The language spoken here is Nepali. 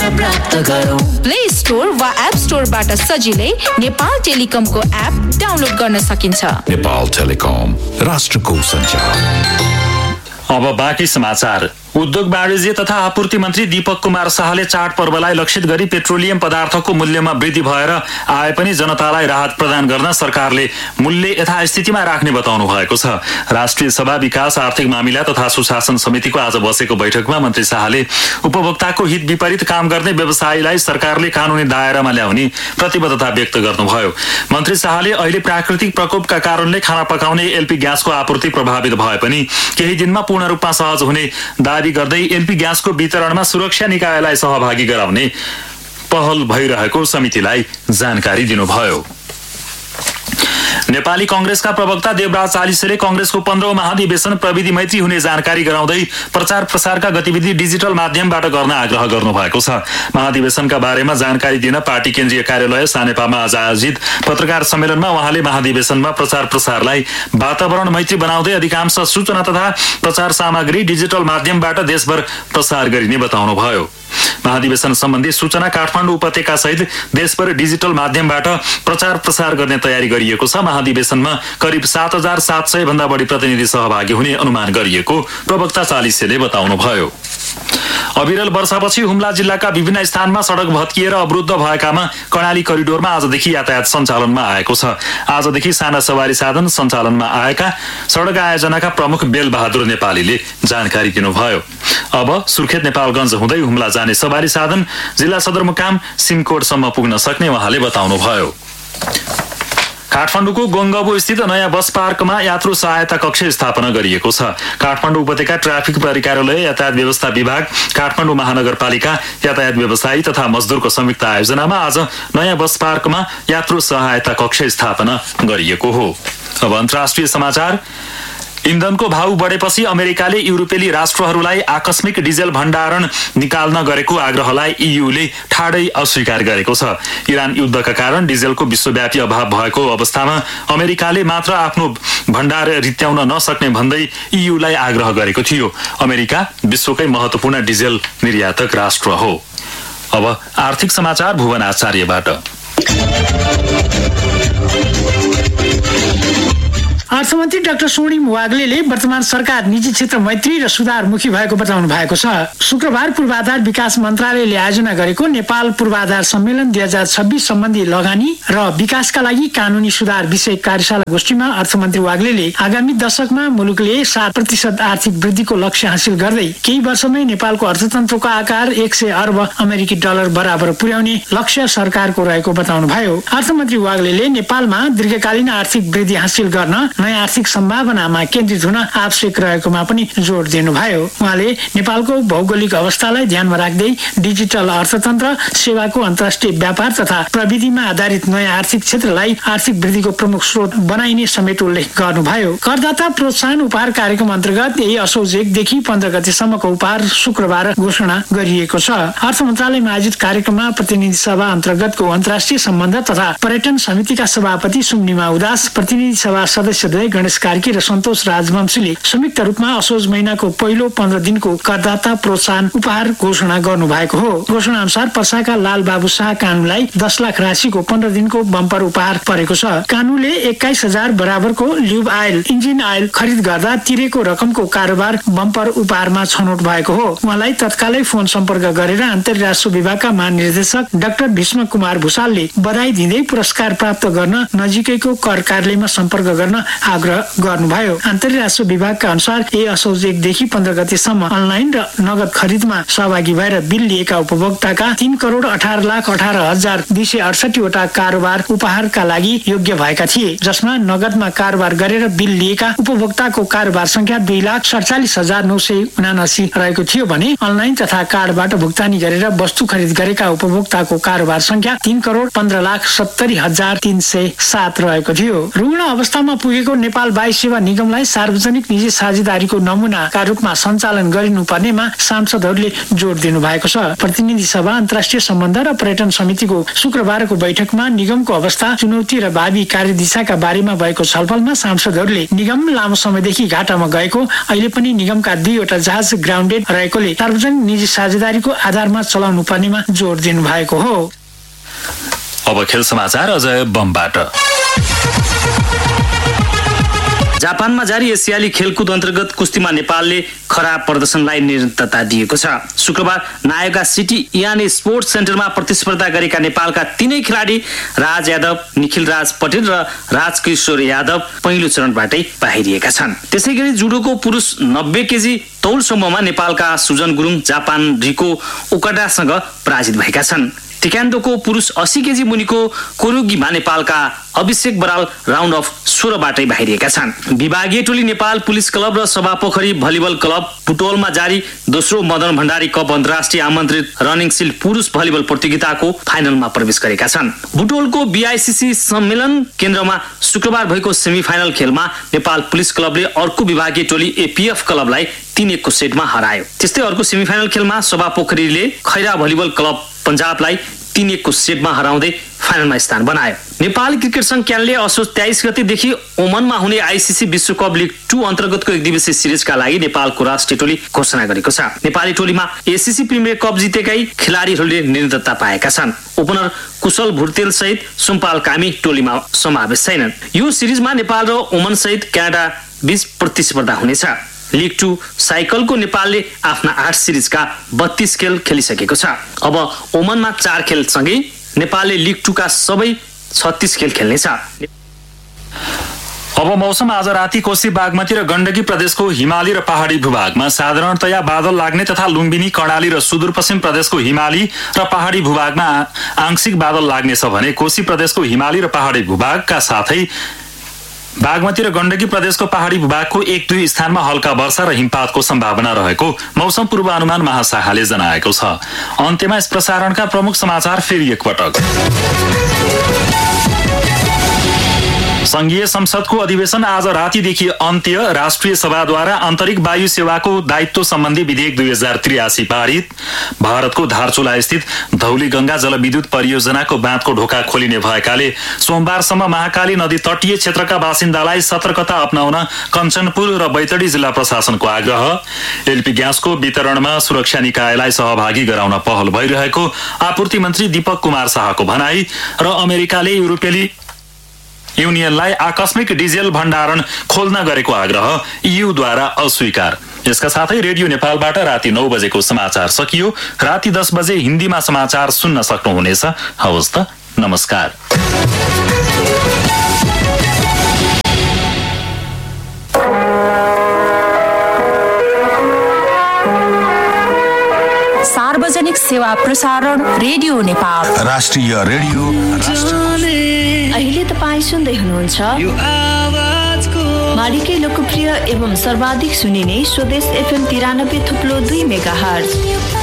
प्राप्त गरौँ। प्ले स्टोर वा एप स्टोरबाट सजिलै नेपाल टेलिकमको एप डाउनलोड गर्न सकिन्छ। नेपाल टेलिकम, राष्ट्रको सञ्चार। अब बाँकी समाचार। उद्योग वाणिज्य तथा आपूर्ति मन्त्री दीपक कुमार शाहले चाड पर्वलाई लक्षित गरी पेट्रोलियम पदार्थको मूल्यमा वृद्धि भएर आए पनि जनतालाई राहत प्रदान गर्न सरकारले मूल्य यथास्थितिमा राख्ने बताउनु भएको छ। राष्ट्रिय सभा विकास आर्थिक मामिला तथा सुशासन समितिको आज बसेको बैठकमा मन्त्री शाहले उपभोक्ताको हित विपरीत काम गर्ने व्यवसायीलाई सरकारले कानूनी दायरामा ल्याउने प्रतिबद्धता व्यक्त गर्नुभयो। मन्त्री शाहले अहिले प्राकृतिक प्रकोपका कारणले खाना पकाउने एलपी ग्यासको आपूर्ति प्रभावित भए पनि केही दिनमा पूर्ण रूपमा सहज हुने दावी गर्दै एलपी ग्यासको वितरणमा सुरक्षा निकायलाई सहभागी गराउने पहल भइरहेको समितिलाई जानकारी दिनुभयो। नेपाली कांग्रेसका प्रवक्ता देवराज चालिसेले कांग्रेसको 15औं महाधिवेशन प्रविधि मैत्री हुने जानकारी गराउँदै प्रचार प्रसारका गतिविधि डिजिटल माध्यमबाट गर्न आग्रह गर्नुभएको छ। महाधिवेशनका बारेमा जानकारी दिन पार्टी केन्द्रीय कार्यालय सानेपामा आज आयोजित पत्रकार सम्मेलनमा उहाँले महाधिवेशनमा प्रचार प्रसारलाई वातावरण मैत्री बनाउँदै अधिकांश सूचना तथा प्रचार सामग्री डिजिटल माध्यमबाट देशभर प्रसार गरिने बताउनुभयो। महाधिवेशन सम्बन्धी सूचना काठमाडौँ उपत्यका सहित देशभर डिजिटल माध्यमबाट प्रचार प्रसार गर्ने तयारी गरिएको छ। महाधिवेशनमा करिब 7700 भन्दा बढी प्रतिनिधि सहभागी हुने अनुमान गरिएको प्रवक्ता चालिसेले बताउनुभयो। अविरल वर्षापछि हुम्ला जिल्लाका विभिन्न स्थानमा सड़क भत्किएर अवरुद्ध भएकामा कर्णाली करिडोरमा आजदेखि यातायात सञ्चालनमा आएको छ। आजदेखि साना सवारी साधन सञ्चालनमा आएका सड़क आयोजनाका प्रमुख बेलबहादुर नेपालीले जानकारी दिनुभयो। अब सुर्खेत नेपालगञ्ज हुँदै हुम्ला जाने सवारी साधन जिल्ला सदरमुकाम सिमकोटसम्म पुग्न सक्ने उहाँले बताउनुभयो। काठमाडौँको गोङ्गबु स्थित नयाँ बस पार्कमा यात्रु सहायता कक्ष स्थापना गरिएको छ। काठमाडौँ उपत्यका ट्राफिक परिकार्यालय, यातायात व्यवस्था विभाग, काठमाडौँ महानगरपालिका, यातायात व्यवसायी तथा मजदुरको संयुक्त आयोजनामा आज नयाँ बस पार्कमा यात्रु सहायता कक्ष स्थापना गरिएको हो। अब अन्तर्राष्ट्रिय समाचार। इन्धनको भाउ बढेपछि अमेरिकाले युरोपेली राष्ट्रहरूलाई आकस्मिक डिजेल भण्डारण निकाल्न गरेको आग्रहलाई ईयूले ठाडै अस्वीकार गरेको छ। इरान युद्धका कारण डिजेलको विश्वव्यापी अभाव भएको अवस्थामा अमेरिकाले मात्र आफ्नो भण्डार रित्याउन नसक्ने भन्दै ईयूलाई आग्रह गरेको थियो। अमेरिका विश्वकै महत्वपूर्ण डिजेल निर्यातक राष्ट्र हो। अब आर्थिक समाचार भुवन आचार्यबाट। अर्थमन्त्री डाक्टर स्वर्णिम वाग्लेले वर्तमान सरकार निजी क्षेत्र मैत्री र सुधारमुखी भएको बताउनु भएको छ। शुक्रबार पूर्वाधार विकास मन्त्रालयले आयोजना गरेको नेपाल पूर्वाधार सम्मेलन 2026 सम्बन्धी लगानी र विकासका लागि कानूनी सुधार विषय कार्यशाला गोष्ठीमा अर्थमन्त्री वाग्लेले आगामी दशकमा मुलुकले 7% आर्थिक वृद्धिको लक्ष्य हासिल गर्दै केही वर्षमै नेपालको अर्थतन्त्रको आकार 100 अर्ब अमेरिकी डलर बराबर पुर्याउने लक्ष्य सरकारको रहेको बताउनुभयो। अर्थमन्त्री वाग्लेले नेपालमा दीर्घकालीन आर्थिक वृद्धि हासिल गर्न नयाँ आर्थिक सम्भावनामा केन्द्रित हुन आवश्यक रहेकोमा पनि जोड दिनुभयो। उहाँले नेपालको भौगोलिक अवस्थालाई ध्यानमा राख्दै डिजिटल अर्थतन्त्र, सेवाको अन्तर्राष्ट्रिय व्यापार तथा प्रविधिमा आधारित नयाँ आर्थिक क्षेत्रलाई आर्थिक वृद्धिको प्रमुख स्रोत बनाइने समेत उल्लेख गर्नुभयो। करदाता प्रोत्साहन उपहार कार्यक्रम अन्तर्गत यही असोज 1 देखि 15 गतेसम्मको उपहार शुक्रबार घोषणा गरिएको छ। अर्थ मन्त्रालयमा आयोजित कार्यक्रममा प्रतिनिधि सभा अन्तर्गतको अन्तर्राष्ट्रिय सम्बन्ध तथा पर्यटन समितिका सभापति सुम्निमा उदास, प्रतिनिधि सभा सदस्य गणेश कार्की र सन्तोष राजवंशीले संयुक्त रूपमा असोज महिनाको पहिलो 15 दिनको करदाता प्रोत्साहन उपहार घोषणा गर्नु भएको हो। घोषणा अनुसार पर्साका लाल बाबु शाह कानुलाई 10 लाख राशिको 15 दिनको बम्पर उपहार परेको छ। कानुले 21,000 बराबरको ल्युब आयल, इन्जिन आयल खरिद गर्दा तिरेको रकमको कारोबार बम्पर उपहारमा छनौट भएको हो। उहाँलाई तत्कालै फोन सम्पर्क गरेर अन्तर्राष्ट्रिय राजस्व विभागका महानिर्देशक डाक्टर भीष्म कुमार भूषालले बधाई दिँदै पुरस्कार प्राप्त गर्न नजिकैको कर कार्यालयमा सम्पर्क गर्न आग्रह गर्नुभयो। अन्तर्राष्ट्रिय राजस्व विभागका अनुसार यही असोज 1 देखि 15 गतेसम्म अनलाइन र नगद खरिदमा सहभागी भएर बिल लिएका उपभोक्ताका 3,18,18,268 वटा कारोबार उपहारका लागि योग्य भएका थिए, जसमा नगदमा कारोबार गरेर बिल लिएका उपभोक्ताको कारोबार संख्या 2,47,979 रहेको थियो भने अनलाइन तथा कार्डबाट भुक्तानी गरेर वस्तु खरिद गरेका उपभोक्ताको कारोबार संख्या 3,15,70,307 रहेको थियो। रुग्ण अवस्थामा पुगेको तोकेको नेपाल वायु सेवा निगमलाई सार्वजनिक निजी साझेदारीको नमुनाका रूपमा सञ्चालन गरिनुपर्नेमा सांसदहरूले जोड दिनु भएको छ। प्रतिनिधि सभा अन्तर्राष्ट्रिय सम्बन्ध र पर्यटन समितिको शुक्रबारको बैठकमा निगमको अवस्था, चुनौती र भावी कार्यदिशाका बारेमा भएको छलफलमा सांसदहरूले निगम लामो समयदेखि घाटामा गएको, अहिले पनि निगमका 2वटा जहाज ग्राउन्डेड रहेकोले सार्वजनिक निजी साझेदारीको आधारमा चलाउनु पर्नेमा जोड दिनु भएको हो। अब खेल समाचार अजय बमबाट। जापानमा जारी एसियाली खेलकुद अन्तर्गत कुस्तीमा नेपालले खराब प्रदर्शनलाई निरन्तरता दिएको छ। शुक्रबार नायका सिटी इयाने स्पोर्ट्स सेन्टरमा प्रतिस्पर्धा गरेका नेपालका 3 खेलाडी राज यादव, निखिल राज पटेल र राजकिशोर यादव पहिलो चरणबाटै बाहिरिएका छन्। त्यसैगरी जुडोको पुरुष 90 केजी तौल समूहमा नेपालका सुजन गुरुङ जापान रिको ओकाडासँग पराजित भएका छन्। टेक्वान्डोको पुरुष 80 केजी मुनिको कोरुगीमा नेपालका अभिषेक बराल राउन्ड अफ 16 बाटै बाहिरिएका छन्। विभागीय टोली नेपाल पुलिस क्लब र सभापोखरी भलिबल क्लब बुटोलमा जारी दोस्रो मदन भण्डारी कप अन्तर्राष्ट्रिय आमन्त्रित रनिङ सिल्ड पुरुष भलिबल प्रतियोगिताको फाइनलमा प्रवेश गरेका छन्। बुटोलको बीआईसीसी सम्मेलन केन्द्रमा शुक्रबार भएको सेमिफाइनल खेलमा नेपाल पुलिस क्लबले अर्को विभागीय टोली एपीएफ क्लबलाई 3-1 सेटमा हरायो। त्यस्तै अर्को सेमिफाइनल खेलमा सभापोखरीले खैरा भलिबल क्लब पन्जाबलाई 3-1 सेटमा हराउँदै फाइनलमा स्थान बनायो। नेपाली क्रिकेट संघ क्यानले असोज 23 गतेदेखि ओमनमा हुने आईसीसी विश्वकप लिग 2 अन्तर्गतको एकदिवसीय सिरिजका लागि नेपालको राष्ट्रिय टोली घोषणा गरेको छ। नेपाली टोलीमा एसीसी प्रिमियर कप जितेकै खेलाडीहरूले निरन्तरता पाएका छन्। ओपनर कुशल भुर्तेल सहित सुम्पाल कामी टोलीमा समावेश छैनन्। यो सिरिजमा नेपाल र ओमन सहित क्यानाडा बीच प्रतिस्पर्धा हुनेछ। लिग 2 साइकलको नेपालले आफ्ना 8 सिरिजका 32 खेल खेलिसकेको छ। अब ओमनमा 4 खेल सँगै नेपालले लिग 2 का सबै 36 खेल खेल्नेछ। अब मौसम। आज राति कोशी बागमती र गण्डकी प्रदेशको हिमाली र पहाडी भूभागमा साधारणतया बादल लाग्ने तथा लुम्बिनी कर्णाली र सुदूरपश्चिम प्रदेशको हिमाली र पहाडी भूभागमा आंशिक बादल लाग्नेछ भने कोशी प्रदेशको हिमाली र पहाडी भूभागका साथै बागमती र गण्डकी प्रदेशको पहाडी भूभागको 1-2 स्थानमा हल्का वर्षा र हिमपातको सम्भावना रहेको मौसम पूर्वानुमान महाशाखाले जनाएको छ। अन्त्यमा यस प्रसारणका प्रमुख समाचार फेरि एकपटक। संघीय संसदको अधिवेशन आज रातिदेखि अन्त्य। राष्ट्रिय सभाद्वारा आन्तरिक वायु सेवाको दायित्व सम्बन्धी विधेयक 2083 पारित। भारतको धारचुला स्थित धौलीगंगा जलविद्युत परियोजनाको बाँधको ढोका खोलिने भएकाले सोमबारसम्म महाकाली नदी तटीय क्षेत्रका बासिन्दालाई सतर्कता अपनाउन कञ्चनपुर र बैतडी जिल्ला प्रशासनको आग्रह। एलपी ग्यासको वितरणमा सुरक्षा निकायलाई सहभागी गराउन पहल भइरहेको आपूर्ति मन्त्री दीपक कुमार शाहको भनाई। र अमेरिकाले युरोपेली युनियनलाई आकस्मिक डिजेल भण्डारण खोल्न गरेको आग्रह ईयूद्वारा अस्वीकार। यसका साथै रेडियो नेपालबाट राति 9 बजेको समाचार सकियो। राति 10 बजे हिन्दीमा समाचार सुन्न सक्नुहुनेछ। हवस् त, नमस्कार। सार्वजनिक सेवा प्रसारण रेडियो नेपाल, राष्ट्रिय रेडियो। अहिले तपाईँ सुन्दै हुनुहुन्छ मालिकै लोकप्रिय एवं सर्वाधिक सुनिने स्वदेश FM 93.2 मेगाहर्ज।